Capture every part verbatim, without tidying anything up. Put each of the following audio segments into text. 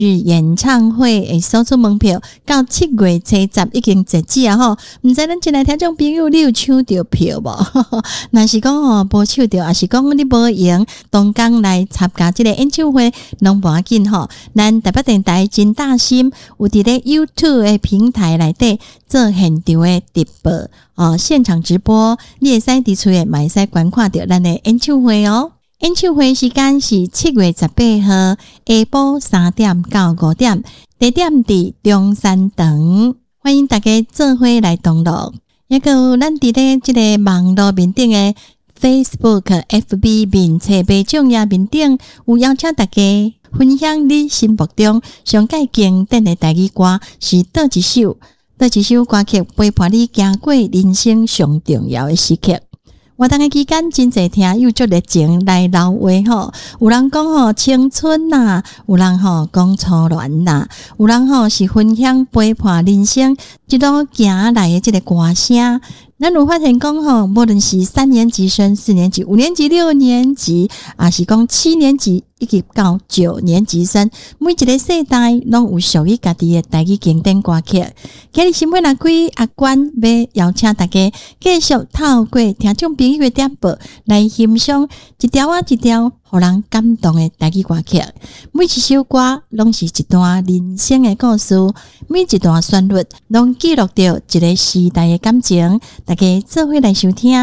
日演唱会会售出门票，到七月初十已经截止啊吼！毋知咱进来听众朋友你有抢到票无？若是讲吼无抢到，还是讲你无闲，东港来参加这个演唱会，拢无要紧吼。咱台北电台真大心有伫咧 YouTube 的平台内底做现场的直播哦，现场直播，你会使伫厝诶，嘛会使观看到咱的演唱会哦。演唱会时间是七月十八号下晡三點到五點，地點伫中山堂，歡迎大家做伙來同樂。也個有咱伫咧即個網絡面頂的 Facebook、F B 面冊牌獎也面頂有邀請大家分享你心目中上界經典的台語歌是倒一首，倒一首歌曲陪伴你行過人生上重要的時刻。活動嘅期間真濟聽有足熱情來留話吼，有人講吼青春呐、啊，有人吼講初戀呐，有人吼是分享陪伴人生一路行來嘅這個歌聲。咱有發現講吼，無論是三年級生、四年級、五年級、六年級，啊是講七年級以及到九年級生，每一個世代攏有屬於家己嘅台語經典歌曲。今日新聞阿貴阿關要邀請大家繼續透過聽眾朋友嘅點播來欣賞一條啊一條互人感動嘅台語歌曲。每一首歌攏是一段人生嘅故事，每一段旋律攏記錄着一個時代嘅感情。大家做伙來收聽。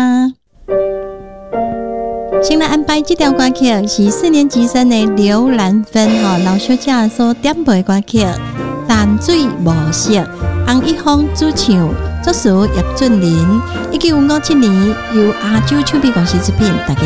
先來安排這條歌曲是四年級生的劉蘭芬吼老小姐所點播的歌曲《淡水無色》，洪一峰主唱，作詞葉俊麟，一九五七年由亞洲唱片公司出品。大家